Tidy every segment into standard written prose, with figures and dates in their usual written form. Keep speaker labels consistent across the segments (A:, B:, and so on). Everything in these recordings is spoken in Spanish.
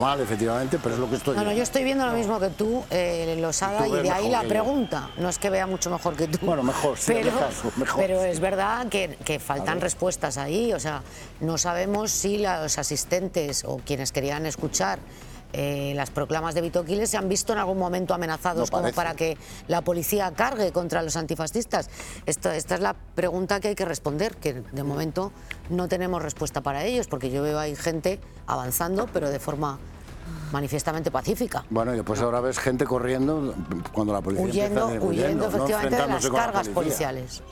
A: Mal, efectivamente, pero es lo que estoy viendo.
B: No, yo estoy viendo lo mismo que tú, Losada, y de ahí la pregunta. No es que vea mucho mejor que tú.
A: Bueno, mejor, sí, mejor.
B: Pero es verdad que faltan respuestas ahí. O sea, no sabemos si los asistentes o quienes querían escuchar las proclamas de Vito Quiles se han visto en algún momento amenazados como para que la policía cargue contra los antifascistas. Esta es la pregunta que hay que responder, que de momento no tenemos respuesta para ellos, porque yo veo ahí gente avanzando, pero de forma manifiestamente pacífica.
A: Bueno, y pues ahora ves gente corriendo cuando la policía
B: huyendo efectivamente de las cargas policiales.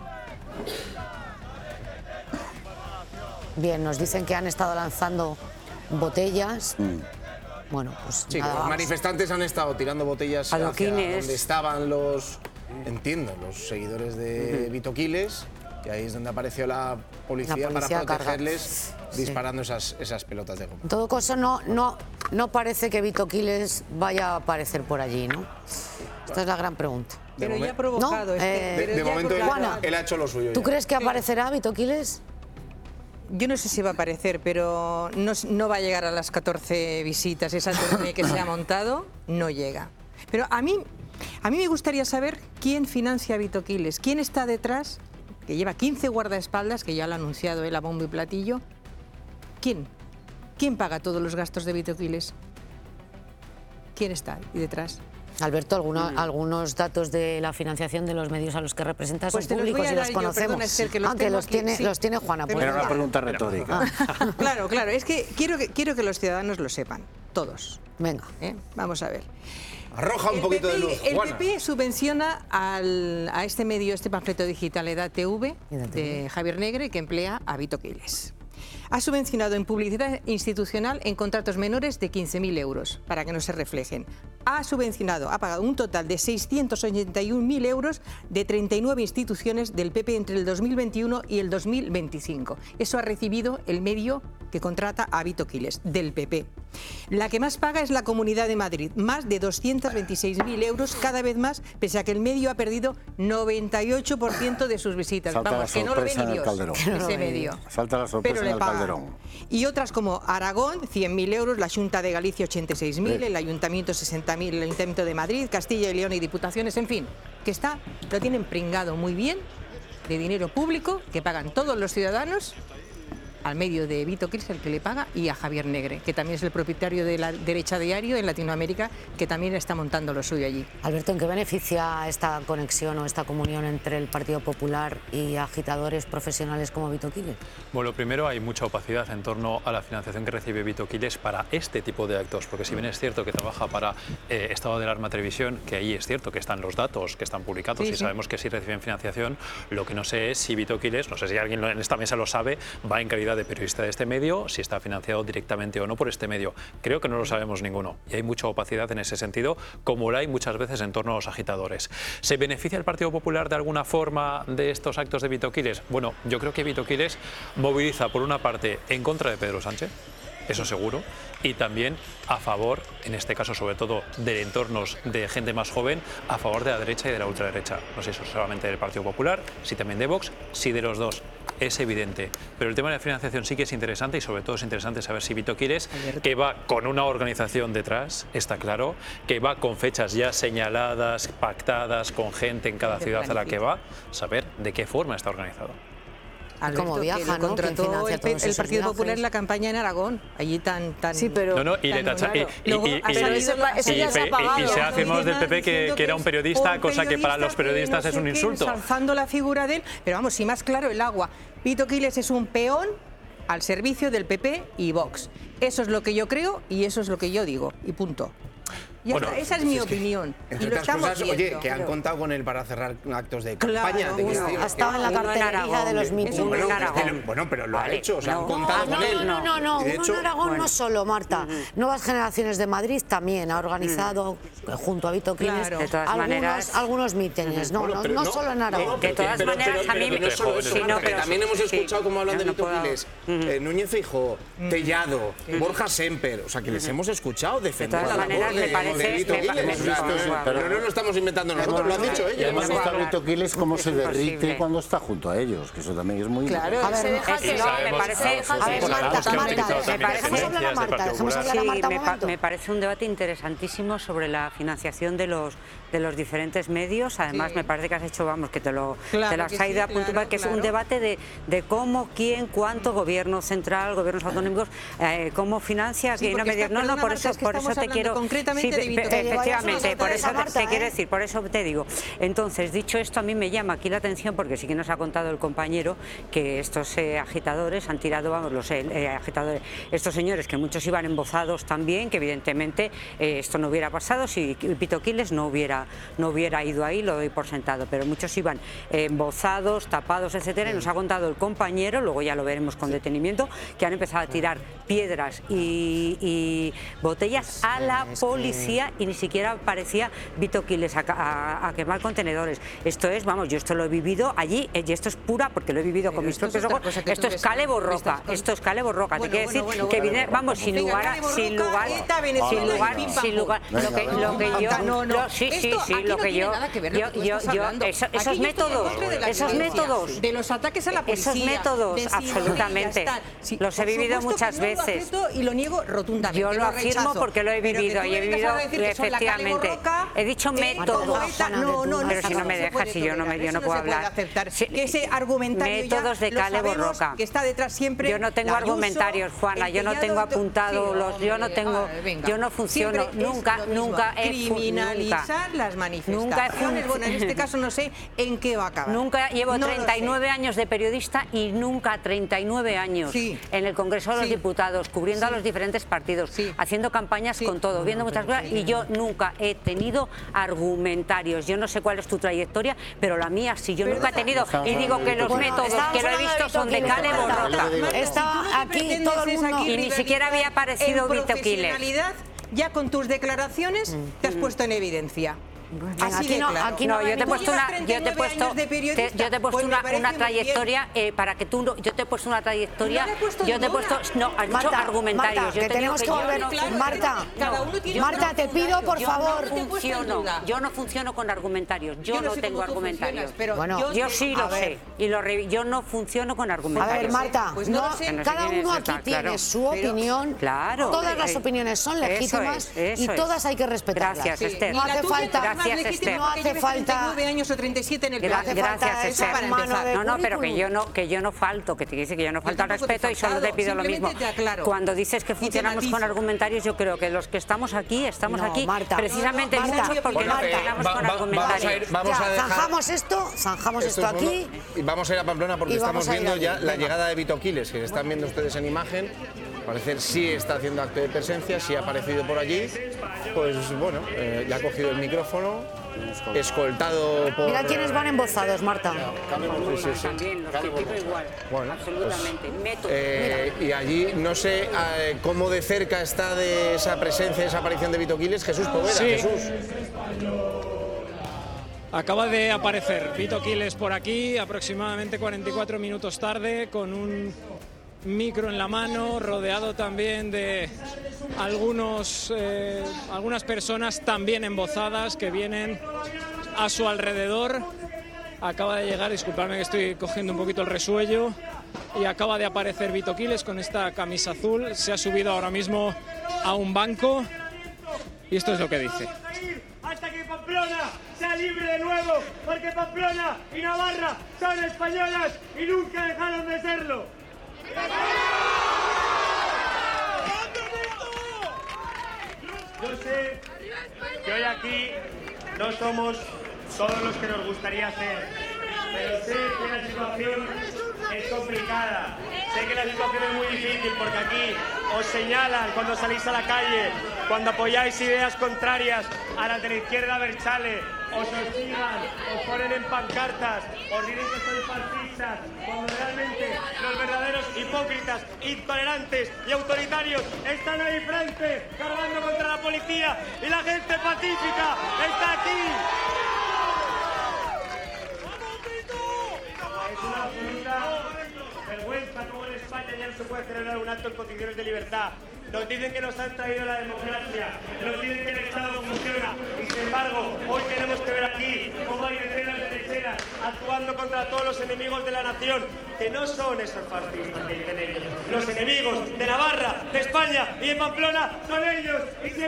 B: Bien, nos dicen que han estado lanzando botellas. Bueno, pues
C: sí,
B: nada,
C: los manifestantes han estado tirando botellas hacia donde estaban los seguidores de Vito Quiles, y ahí es donde apareció la policía para protegerles, disparando esas pelotas de goma.
B: En todo caso, no parece que Vito Quiles vaya a aparecer por allí, ¿no? Esta es la gran pregunta.
D: Pero ya ha provocado.
B: ¿No?
C: De momento él ha hecho lo suyo.
B: ¿Tú crees que aparecerá Vito Quiles?
D: Yo no sé si va a aparecer, pero no va a llegar a las 14 visitas. Esa tournée que se ha montado no llega. Pero a mí me gustaría saber quién financia a Vito Quiles, quién está detrás, que lleva 15 guardaespaldas, que ya lo ha anunciado él a bombo y platillo. ¿Quién paga todos los gastos de Vito Quiles? ¿Quién está ahí detrás?
B: Alberto, algunos datos de la financiación de los medios a los que representas son públicos y los conocemos. Aunque los tiene Juana.
A: Era una pregunta retórica.
D: Claro, es que quiero que los ciudadanos lo sepan, todos.
B: Venga.
D: Vamos a ver.
C: Arroja un poquito de luz, Juana.
D: El PP subvenciona a este medio, este panfleto digital Edad TV, de Javier Negre, que emplea a Vito Quiles. Ha subvencionado en publicidad institucional en contratos menores de 15.000 euros, para que no se reflejen. Ha pagado un total de 681.000 euros de 39 instituciones del PP entre el 2021 y el 2025. Eso ha recibido el medio que contrata a Vito Quiles, del PP. La que más paga es la Comunidad de Madrid, más de 226.000 euros cada vez más, pese a que el medio ha perdido 98% de sus visitas. Vamos, que no lo ve ni Dios, ese medio.
A: Salta la sorpresa en el Calderón.
D: Y otras como Aragón, 100.000 euros, la Xunta de Galicia, 86.000, el Ayuntamiento, 60.000, el Ayuntamiento de Madrid, Castilla y León y Diputaciones, en fin, que lo tienen pringado muy bien de dinero público que pagan todos los ciudadanos al medio de Vito Quiles, el que le paga, y a Javier Negre, que también es el propietario de la Derecha Diario en Latinoamérica, que también está montando lo suyo allí.
B: Alberto, ¿en qué beneficia esta conexión o esta comunión entre el Partido Popular y agitadores profesionales como Vito Quiles?
E: Bueno, primero hay mucha opacidad en torno a la financiación que recibe Vito Quiles para este tipo de actos, porque si bien es cierto que trabaja para Estado de Alarma Televisión, que ahí es cierto que están los datos que están publicados y sabemos que sí reciben financiación, lo que no sé es si Vito Quiles, no sé si alguien en esta mesa lo sabe, va en calidad de periodista de este medio, si está financiado directamente o no por este medio. Creo que no lo sabemos ninguno y hay mucha opacidad en ese sentido, como la hay muchas veces en torno a los agitadores. ¿Se beneficia el Partido Popular de alguna forma de estos actos de Vito Quiles? Bueno, yo creo que Vito Quiles moviliza por una parte en contra de Pedro Sánchez, eso seguro, y también a favor, en este caso sobre todo de entornos de gente más joven, a favor de la derecha y de la ultraderecha. No sé si solamente del Partido Popular, si también de Vox, si de los dos. Es evidente, pero el tema de la financiación sí que es interesante y sobre todo es interesante saber si Vito Quiles, que va con una organización detrás, está claro, que va con fechas ya señaladas, pactadas, con gente en cada ciudad a la que va, saber de qué forma está organizado.
D: Alberto,
B: ¿Cómo viaja,
D: no? Contrató el Partido Popular en la campaña en Aragón, allí tan...
B: Sí, pero...
E: No, y le tacha, y se ha afirmado desde el PP que era un periodista, cosa que para los periodistas es un insulto.
D: Ensalzando la figura de él, pero vamos, si más claro el agua. Vito Quiles es un peón al servicio del PP y Vox. Eso es lo que yo creo y eso es lo que yo digo, y punto. Bueno, esa es mi opinión.
C: Entre otras cosas, oye, que han contado con él para cerrar actos de campaña.
B: Ha estado en la cartelería de los mítines.
C: Bueno, pero lo ha hecho, o sea, han contado con él.
B: No, uno en Aragón no solo, Marta. Nuevas Generaciones de Madrid también ha organizado, junto a Vito Quiles, algunos mítines. No solo en Aragón.
F: De todas maneras, a mí...
C: También hemos escuchado cómo hablan de Vito Quiles. Núñez Feijóo, Tellado, Borja Semper, o sea, que les hemos escuchado defender.
F: De todas maneras, me parece
C: Pero no lo estamos inventando nosotros, lo han dicho ellos.
A: Hemos visto a Vito Quiles cómo se derrite cuando está junto a ellos, que eso también es muy...
D: Claro,
B: a ver,
D: se deja que
B: me parece...
F: Me parece un debate interesantísimo sobre la financiación de los diferentes medios. Además, me parece que has hecho, vamos, que te lo has ido a puntuar, que es un debate de cómo, quién, cuánto, gobierno central, gobiernos autonómicos, cómo financia, que no me digas, no, por eso te quiero...
D: Concretamente de Vito.
F: Efectivamente, por eso te quiero decir, por eso te digo. Entonces, dicho esto, a mí me llama aquí la atención, porque sí que nos ha contado el compañero que estos agitadores han tirado, vamos, los agitadores, estos señores, que muchos iban embozados también, que evidentemente esto no hubiera pasado si Vito Quiles no hubiera ido ahí, lo doy por sentado, pero muchos iban embozados, tapados, etcétera, y nos ha contado el compañero, luego ya lo veremos con detenimiento, que han empezado a tirar piedras y botellas a la policía y ni siquiera parecía Vito Quiles a quemar contenedores. Esto es, vamos, yo esto lo he vivido allí y esto es pura, porque lo he vivido con mis propios ojos, esto es Kale Borroka, esto es Kale Borroka, te quiero decir que viene, vamos, sin lugar, lo que yo, esos métodos,
D: de los ataques a la policía,
F: esos métodos, absolutamente, los he vivido muchas veces.
D: Y lo niego rotundamente.
F: Yo lo afirmo porque lo he vivido y he vivido efectivamente. He dicho métodos. Pero si no me dejas, si yo no puedo hablar.
D: Ese argumentario
F: métodos de Kale Borroka.
D: Que está detrás siempre.
F: Yo no tengo argumentarios, Juana. Yo no tengo apuntado los. Yo no funciono. Nunca he
D: criminalizar las manifestaciones. Bueno, en este caso no sé en qué va a acabar.
F: Nunca llevo 39 años de periodista y nunca 39 años en el Congreso de los Diputados, cubriendo a los diferentes partidos, haciendo campañas con todo, viendo muchas cosas, y yo nunca he tenido argumentarios. Yo no sé cuál es tu trayectoria, pero la mía sí, yo nunca he tenido. Y digo que los métodos que lo he visto son de Kale Borroka.
B: Estaba aquí todo el mundo
F: y ni siquiera había aparecido Vito Quiles.
D: Ya con tus declaraciones te has puesto en evidencia.
F: Aquí no, yo te he puesto una trayectoria para que tú no, yo te he puesto una trayectoria, yo te he puesto has dicho argumentarios.
B: Marta, que tenemos que volver. Marta, te pido por favor.
F: Yo no funciono con argumentarios, yo no tengo argumentarios.
B: Bueno,
F: yo sí lo sé y yo no funciono con argumentarios.
B: A ver, Marta, cada uno aquí tiene su opinión.
F: Claro.
B: Todas las opiniones son legítimas y todas hay que respetarlas.
F: Gracias, Esther.
B: No hace falta.
F: Gracias, Esther.
D: No hace falta 39 años o 37 en el
F: Gracias, Esther. No, pero que yo no falto, que te dice que yo no falto al respeto y solo te pido lo mismo. Cuando dices que funcionamos con argumentarios, yo creo que los que estamos aquí precisamente muchos porque no funcionamos con argumentarios.
B: Zanjamos esto aquí.
C: Y vamos a ir a Pamplona porque estamos viendo ya la llegada de Vito Quiles, que están viendo ustedes en imagen. Parecer sí está haciendo acto de presencia, sí ha aparecido por allí. Pues bueno, ya ha cogido el micrófono, escoltado por...
B: Mira quiénes van embozados, Marta.
F: También, los que tipo igual,
C: bueno,
F: absolutamente.
C: Y allí no sé cómo de cerca está de esa presencia, de esa aparición de Vito Quiles, Jesús Poveda.
G: Sí.
C: Jesús.
G: Acaba de aparecer Vito Quiles por aquí, aproximadamente 44 minutos tarde, con un micro en la mano, rodeado también de algunas personas también embozadas que vienen a su alrededor. Acaba de llegar, disculpadme que estoy cogiendo un poquito el resuello, y acaba de aparecer Vito Quiles con esta camisa azul. Se ha subido ahora mismo a un banco y esto es lo que dice.
H: Hasta que Pamplona sea libre de nuevo, porque Pamplona y Navarra son españolas y nunca dejaron de serlo. Yo sé que hoy aquí no somos todos los que nos gustaría ser, pero sé que la situación es complicada, sé que la situación es muy difícil porque aquí os señalan cuando salís a la calle, cuando apoyáis ideas contrarias a las de la izquierda Berchale, os hostigan, os ponen en pancartas, os dicen que sois fascistas, cuando realmente los verdaderos hipócritas, intolerantes y autoritarios están ahí frente, cargando contra la policía, y la gente pacífica está aquí. Es una absoluta vergüenza como en España ya no se puede celebrar un acto en condiciones de libertad. nos dicen que nos han traído la democracia, nos dicen que el Estado funciona y sin embargo hoy tenemos que ver aquí cómo hay decenas de lecheras actuando contra todos los enemigos de la nación, que no son esos fascistas que dicen ellos. Los enemigos de Navarra, de España y de Pamplona son ellos. Y